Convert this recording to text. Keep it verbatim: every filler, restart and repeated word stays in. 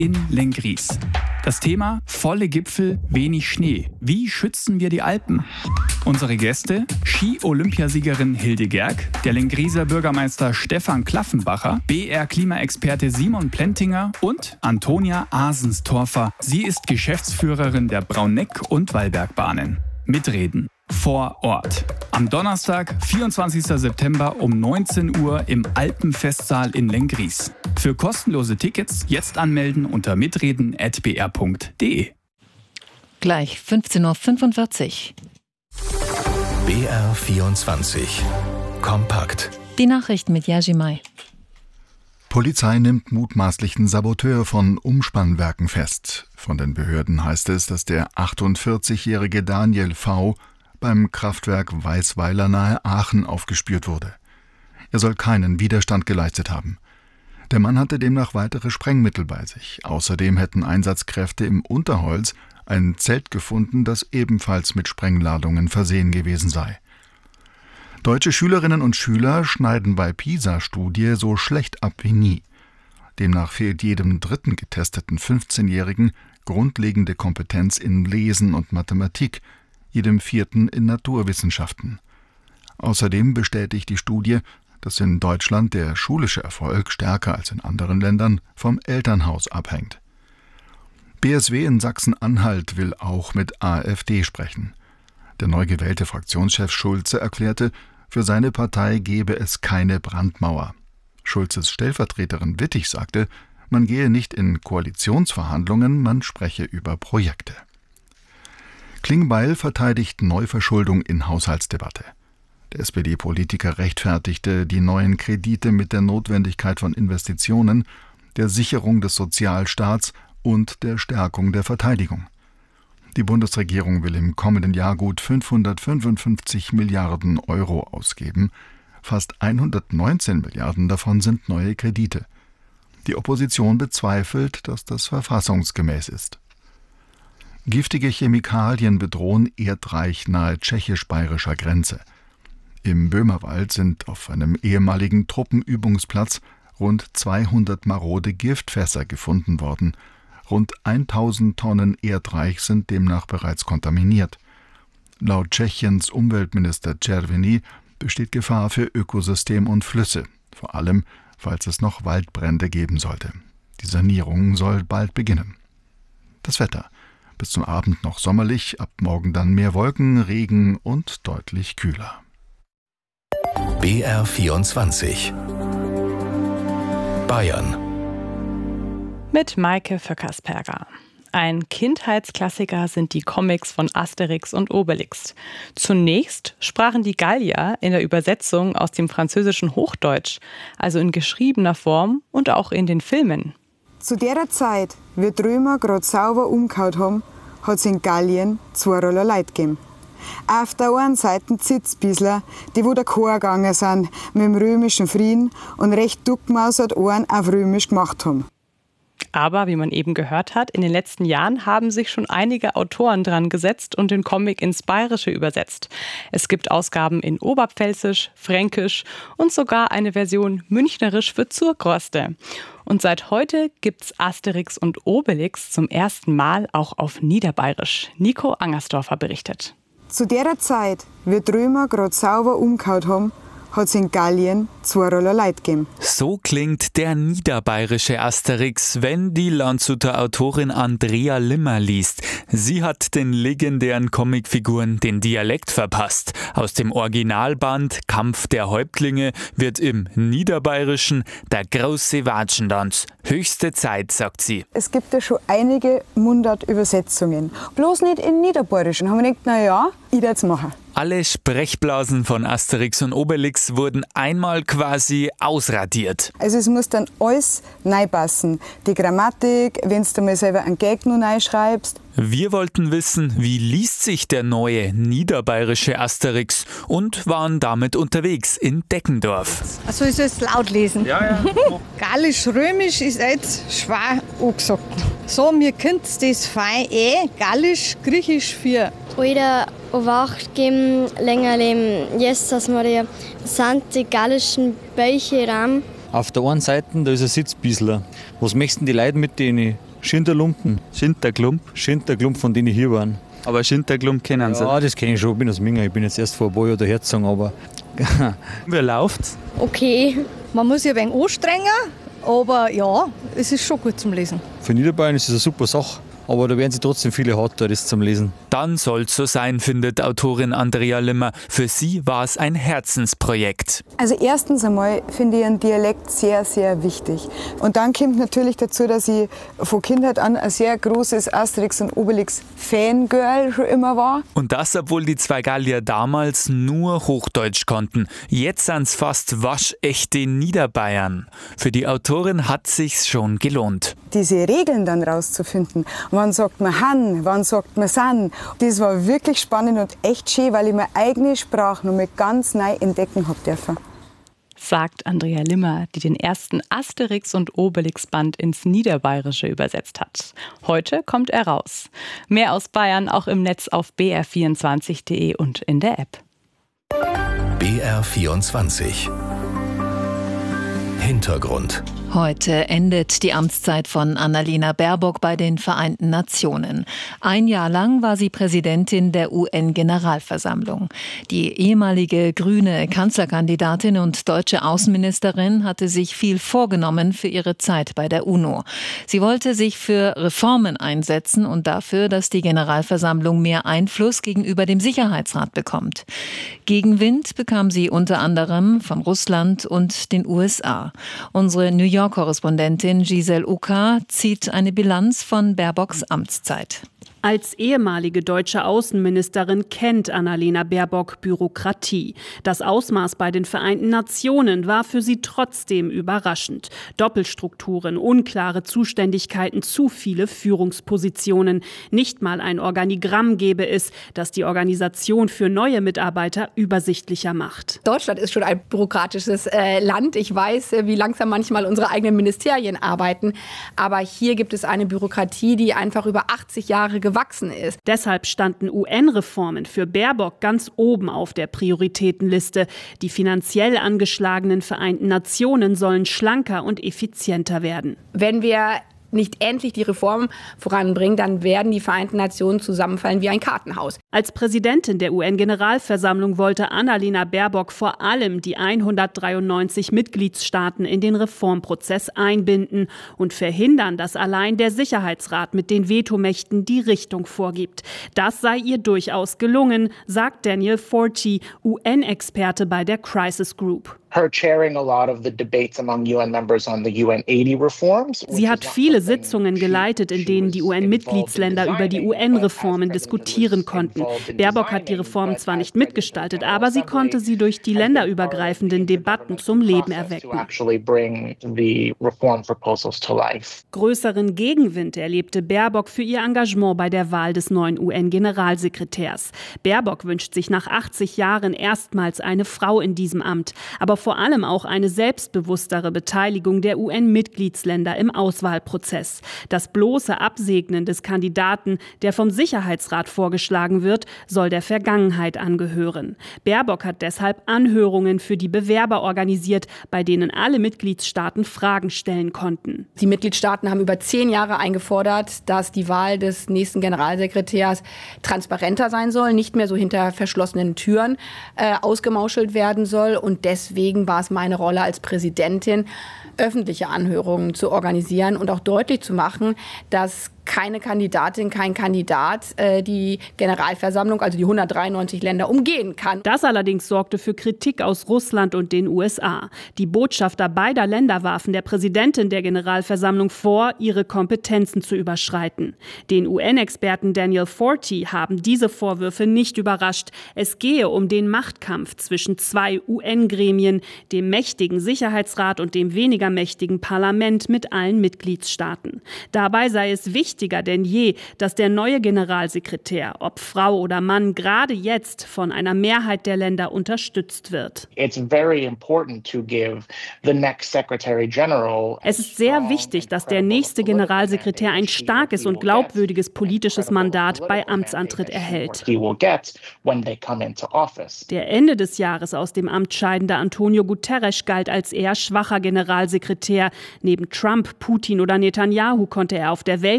in Lenggries. Das Thema: volle Gipfel, wenig Schnee. Wie schützen wir die Alpen? Unsere Gäste: Ski-Olympiasiegerin Hilde Gerg, der Lenggrieser Bürgermeister Stefan Klaffenbacher, B R-Klimaexperte Simon Plentinger und Antonia Asenstorfer. Sie ist Geschäftsführerin der Brauneck- und Wallbergbahnen. Mitreden vor Ort. Am Donnerstag, vierundzwanzigsten September um neunzehn Uhr im Alpenfestsaal in Lenggries. Für kostenlose Tickets jetzt anmelden unter mitreden at b r punkt d e. Gleich fünfzehn Uhr fünfundvierzig. B R vierundzwanzig. Kompakt. Die Nachrichten mit Jerzy May. Polizei nimmt mutmaßlichen Saboteur von Umspannwerken fest. Von den Behörden heißt es, dass der achtundvierzigjährige Daniel V. beim Kraftwerk Weißweiler nahe Aachen aufgespürt wurde. Er soll keinen Widerstand geleistet haben. Der Mann hatte demnach weitere Sprengmittel bei sich. Außerdem hätten Einsatzkräfte im Unterholz ein Zelt gefunden, das ebenfalls mit Sprengladungen versehen gewesen sei. Deutsche Schülerinnen und Schüler schneiden bei PISA-Studie so schlecht ab wie nie. Demnach fehlt jedem dritten getesteten fünfzehnjährigen grundlegende Kompetenz in Lesen und Mathematik, jedem vierten in Naturwissenschaften. Außerdem bestätigt die Studie, dass in Deutschland der schulische Erfolg stärker als in anderen Ländern vom Elternhaus abhängt. B S W in Sachsen-Anhalt will auch mit AfD sprechen. Der neu gewählte Fraktionschef Schulze erklärte, für seine Partei gebe es keine Brandmauer. Schulzes Stellvertreterin Wittig sagte, man gehe nicht in Koalitionsverhandlungen, man spreche über Projekte. Klingbeil verteidigt Neuverschuldung in Haushaltsdebatte. Der S P D-Politiker rechtfertigte die neuen Kredite mit der Notwendigkeit von Investitionen, der Sicherung des Sozialstaats und der Stärkung der Verteidigung. Die Bundesregierung will im kommenden Jahr gut fünfhundertfünfundfünfzig Milliarden Euro ausgeben. Fast hundertneunzehn Milliarden davon sind neue Kredite. Die Opposition bezweifelt, dass das verfassungsgemäß ist. Giftige Chemikalien bedrohen Erdreich nahe tschechisch-bayerischer Grenze. Im Böhmerwald sind auf einem ehemaligen Truppenübungsplatz rund zweihundert marode Giftfässer gefunden worden. Rund tausend Tonnen Erdreich sind demnach bereits kontaminiert. Laut Tschechiens Umweltminister Červený besteht Gefahr für Ökosystem und Flüsse, vor allem, falls es noch Waldbrände geben sollte. Die Sanierung soll bald beginnen. Das Wetter: bis zum Abend noch sommerlich, ab morgen dann mehr Wolken, Regen und deutlich kühler. B R vierundzwanzig. Bayern. Mit Maike Vöckersperger. Ein Kindheitsklassiker sind die Comics von Asterix und Obelix. Zunächst sprachen die Gallier in der Übersetzung aus dem französischen Hochdeutsch, also in geschriebener Form und auch in den Filmen. Zu der Zeit, wie die Römer gerade sauber umgehauen haben, hat es in Gallien zwei Roller Leute gegeben. Auf der einen Seite Zitzbisler, die wo der Chor gegangen sind mit dem römischen Frieden und recht duckmausert Ohren auf römisch gemacht haben. Aber, wie man eben gehört hat, in den letzten Jahren haben sich schon einige Autoren dran gesetzt und den Comic ins Bayerische übersetzt. Es gibt Ausgaben in Oberpfälzisch, Fränkisch und sogar eine Version Münchnerisch für Zurgroste. Und seit heute gibt's Asterix und Obelix zum ersten Mal auch auf Niederbayerisch. Nico Angersdorfer berichtet. Zu der Zeit, wie die Römer gerade sauber umgehauen haben, hat es in Gallien zwei Roller Leute gegeben. So klingt der niederbayerische Asterix, wenn die Landshuter Autorin Andrea Limmer liest. Sie hat den legendären Comicfiguren den Dialekt verpasst. Aus dem Originalband Kampf der Häuptlinge wird im Niederbayerischen der große Watschentanz. Höchste Zeit, sagt sie. Es gibt ja schon einige Mundartübersetzungen. Bloß nicht in Niederbayerischen. Haben wir gedacht, na ja, ich werde es machen. Alle Sprechblasen von Asterix und Obelix wurden einmal quasi ausradiert. Also es muss dann alles reinpassen. Die Grammatik, wenn du mal selber einen Gag noch reinschreibst. Wir wollten wissen, wie liest sich der neue niederbayerische Asterix und waren damit unterwegs in Deckendorf. Also ich soll es laut lesen. Ja, ja. Gallisch-Römisch ist jetzt schwer angesagt. So, mir könnt das fein eh Gallisch, Griechisch für. Oder Wacht geben, länger leben. Jesus Maria, sind die gallischen Bäuche ram. Auf der einen Seite, da ist ein Sitzbisler. Was möchten die Leute mit denen? Schinterlumpen. Schinterklump? Schinterklump, von denen hier waren. Aber Schinterklump kennen Sie? Ja, das kenne ich schon. Ich bin aus Minga. Ich bin jetzt erst vor ein paar Jahren daher gezogen, aber... Wie läuft's? Okay. Man muss ja ein wenig anstrengen, aber ja, es ist schon gut zum Lesen. Für Niederbayern ist es eine super Sache. Aber da werden sie trotzdem viele hart da, das zum Lesen. Dann soll's so sein, findet Autorin Andrea Limmer. Für sie war es ein Herzensprojekt. Also erstens einmal finde ich einen Dialekt sehr, sehr wichtig. Und dann kommt natürlich dazu, dass ich von Kindheit an ein sehr großes Asterix- und Obelix-Fangirl schon immer war. Und das, obwohl die zwei Gallier damals nur Hochdeutsch konnten. Jetzt sind's fast waschechte Niederbayern. Für die Autorin hat sich's schon gelohnt. Diese Regeln dann rauszufinden. Wann sagt man Han, wann sagt man San. Das war wirklich spannend und echt schön, weil ich meine eigene Sprache noch mal ganz neu entdecken habe dürfen. Sagt Andrea Limmer, die den ersten Asterix- und Obelix-Band ins Niederbayerische übersetzt hat. Heute kommt er raus. Mehr aus Bayern auch im Netz auf b r vierundzwanzig punkt d e und in der App. B R vierundzwanzig Hintergrund. Heute endet die Amtszeit von Annalena Baerbock bei den Vereinten Nationen. Ein Jahr lang war sie Präsidentin der U N-Generalversammlung. Die ehemalige grüne Kanzlerkandidatin und deutsche Außenministerin hatte sich viel vorgenommen für ihre Zeit bei der UNO. Sie wollte sich für Reformen einsetzen und dafür, dass die Generalversammlung mehr Einfluss gegenüber dem Sicherheitsrat bekommt. Gegenwind bekam sie unter anderem von Russland und den U S A. Unsere New York Korrespondentin Giselle Uka zieht eine Bilanz von Baerbocks Amtszeit. Als ehemalige deutsche Außenministerin kennt Annalena Baerbock Bürokratie. Das Ausmaß bei den Vereinten Nationen war für sie trotzdem überraschend. Doppelstrukturen, unklare Zuständigkeiten, zu viele Führungspositionen. Nicht mal ein Organigramm gäbe es, das die Organisation für neue Mitarbeiter übersichtlicher macht. Deutschland ist schon ein bürokratisches äh, Land. Ich weiß, wie langsam manchmal unsere eigenen Ministerien arbeiten. Aber hier gibt es eine Bürokratie, die einfach über achtzig Jahre gewachsen ist. Deshalb standen U N-Reformen für Baerbock ganz oben auf der Prioritätenliste. Die finanziell angeschlagenen Vereinten Nationen sollen schlanker und effizienter werden. Wenn wir nicht endlich die Reform voranbringen, dann werden die Vereinten Nationen zusammenfallen wie ein Kartenhaus. Als Präsidentin der U N-Generalversammlung wollte Annalena Baerbock vor allem die hundertdreiundneunzig Mitgliedstaaten in den Reformprozess einbinden und verhindern, dass allein der Sicherheitsrat mit den Vetomächten die Richtung vorgibt. Das sei ihr durchaus gelungen, sagt Daniel Forti, U N-Experte bei der Crisis Group. Sie hat viele Sitzungen geleitet, in denen die U N-Mitgliedsländer über die U N-Reformen diskutieren konnten. Baerbock hat die Reformen zwar nicht mitgestaltet, aber sie konnte sie durch die länderübergreifenden Debatten zum Leben erwecken. Größeren Gegenwind erlebte Baerbock für ihr Engagement bei der Wahl des neuen U N-Generalsekretärs. Baerbock wünscht sich nach achtzig Jahren erstmals eine Frau in diesem Amt, aber vor allem auch eine selbstbewusstere Beteiligung der U N-Mitgliedsländer im Auswahlprozess. Das bloße Absegnen des Kandidaten, der vom Sicherheitsrat vorgeschlagen wird, soll der Vergangenheit angehören. Baerbock hat deshalb Anhörungen für die Bewerber organisiert, bei denen alle Mitgliedstaaten Fragen stellen konnten. Die Mitgliedstaaten haben über zehn Jahre eingefordert, dass die Wahl des nächsten Generalsekretärs transparenter sein soll, nicht mehr so hinter verschlossenen Türen äh, ausgemauschelt werden soll. Und deswegen war es meine Rolle als Präsidentin, öffentliche Anhörungen zu organisieren und auch deutlich zu machen, dass keine Kandidatin, kein Kandidat äh, die Generalversammlung, also die hundertdreiundneunzig Länder, umgehen kann. Das allerdings sorgte für Kritik aus Russland und den U S A. Die Botschafter beider Länder warfen der Präsidentin der Generalversammlung vor, ihre Kompetenzen zu überschreiten. Den U N-Experten Daniel Forti haben diese Vorwürfe nicht überrascht. Es gehe um den Machtkampf zwischen zwei U N-Gremien, dem mächtigen Sicherheitsrat und dem weniger mächtigen Parlament mit allen Mitgliedstaaten. Dabei sei es wichtig, wichtiger denn je, dass der neue Generalsekretär, ob Frau oder Mann, gerade jetzt von einer Mehrheit der Länder unterstützt wird. It's very important to give the next Secretary General. Es ist sehr wichtig, dass der nächste Generalsekretär ein starkes und glaubwürdiges politisches Mandat bei Amtsantritt erhält. Der Ende des Jahres aus dem Amt scheidende Antonio Guterres galt als eher schwacher Generalsekretär. Neben Trump, Putin oder Netanyahu konnte er auf der Welt